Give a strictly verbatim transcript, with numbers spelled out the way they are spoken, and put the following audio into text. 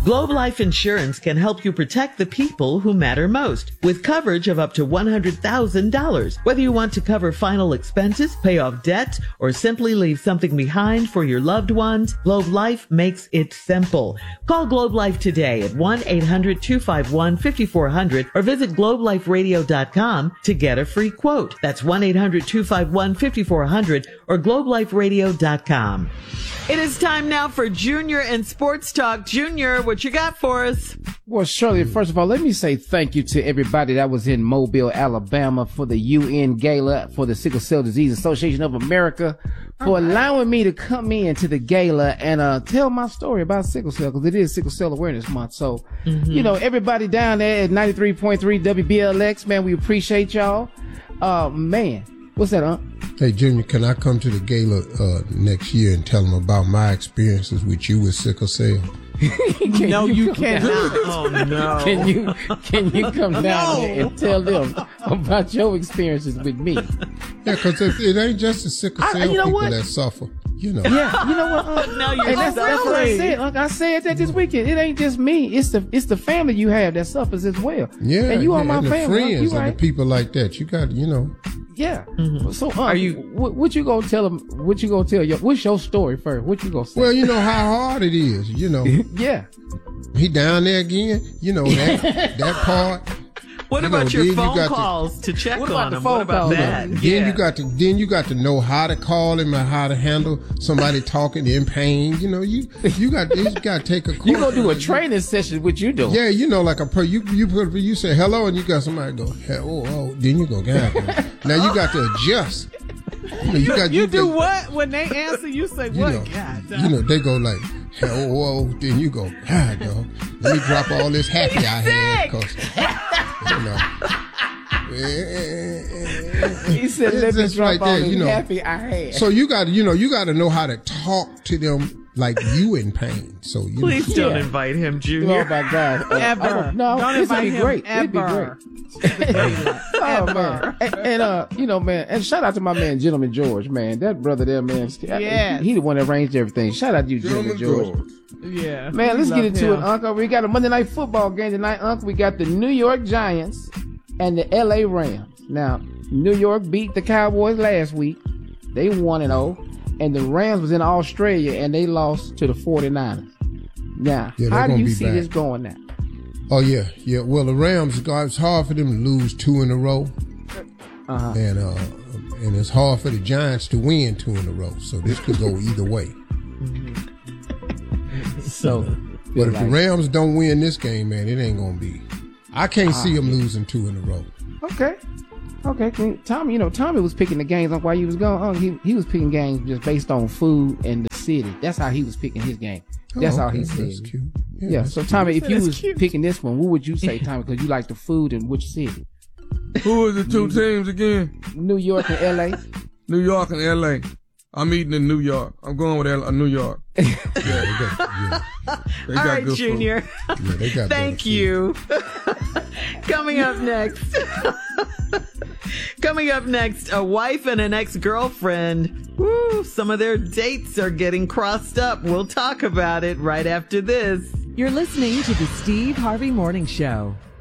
Globe Life Insurance can help you protect the people who matter most with coverage of up to one hundred thousand dollars. Whether you want to cover final expenses, pay off debt, or simply leave something behind for your loved ones, Globe Life makes it simple. Call Globe Life today at one eight hundred two five one five four zero zero or visit globe life radio dot com to get a free quote. That's one eight hundred two five one five four zero zero or globe life radio dot com. It is time now for Junior and Sports Talk. Junior, what you got for us? Well, Shirley, first of all, let me say thank you to everybody that was in Mobile, Alabama for the U N Gala for the Sickle Cell Disease Association of America for right. allowing me to come in to the gala and uh tell my story about sickle cell, because it is Sickle Cell Awareness Month. So, mm-hmm. you know, everybody down there at ninety-three point three W B L X, man, we appreciate y'all. Uh, man. What's that, huh? Hey, Junior, can I come to the gala uh, next year and tell them about my experiences with you with sickle cell? no, you, you cannot. Oh, no. Can you can you come down no. there and tell them about your experiences with me? Yeah, because it, it ain't just the sickle cell I, you know people what? that suffer. You know. Yeah, you know what? Uh, now you're and that's, that's what I said. Like I said that this weekend. It ain't just me. It's the it's the family you have that suffers as well. Yeah, and you yeah, are my and family. The friends you and right? the people like that. You got, you know. Yeah. Mm-hmm. So, uh, are you? What, what you gonna tell them? What you gonna tell your? What's your story first? What you gonna say? Well, you know how hard it is. You know. yeah. He down there again. You know that that part. What you about know, your phone you calls to, to check what on about him? The what about calls, that? Then yeah. you got to then you got to know how to call him and how to handle somebody talking in pain. You know, you you got you got to take a course. You gonna do a training session? What you do? Yeah, you know, like a per, you you put you say hello and you got somebody go oh oh then you go God. Now you got to adjust. You, know, you, got, you, you do got, what when they answer? You say you what? Know, God, you know they go like oh oh then you go God dog. Let me drop all this happy I had because you know. He said, "Let me drop right all there, this you know. happy I had." So you got, you know, you got to know how to talk to them like you in pain. So you please know. don't Yeah. invite him, Junior. Oh my God! Uh, Ever. oh, no, Don't this would invite be him great. ever. It'd be great. Oh man, and, and uh, you know, man, and shout out to my man, Gentleman George, man. That brother there, man. Yes. He, he the one that arranged everything. Shout out to you, Gentleman, George. George. Yeah, Man, let's love get into him. it, Uncle. We got a Monday Night Football game tonight, Uncle. We got the New York Giants and the L A Rams. Now, New York beat the Cowboys last week. They one and oh. And the Rams was in Australia and they lost to the forty-niners. Now, Yeah, how do gonna you be see back. this going now? Oh yeah, yeah. Well, the Rams, it's hard for them to lose two in a row, Uh-huh. and uh, and it's hard for the Giants to win two in a row. So this could go either way. So, But if like, the Rams don't win this game, man, it ain't gonna be. I can't Uh-huh. see them losing two in a row. okay. Okay, can- Tommy, you know, Tommy was picking the games on while he was going on. He he was picking games just based on food and the city. That's how he was picking his game. That's Oh, how okay, he said. That's it. cute. Yeah, Yeah, that's so cute. Tommy, if you That's was cute. picking this one, what would you say, Tommy? Because you like the food in which city? Who is the two teams again? New York and L A. New York and L A. I'm eating in New York. I'm going with L- uh, New York. Yeah, they got, yeah, They All got right, good Junior. yeah, they got Thank better you. Coming up next. Coming up next, a wife and an ex-girlfriend. Woo, some of their dates are getting crossed up. We'll talk about it right after this. You're listening to the Steve Harvey Morning Show.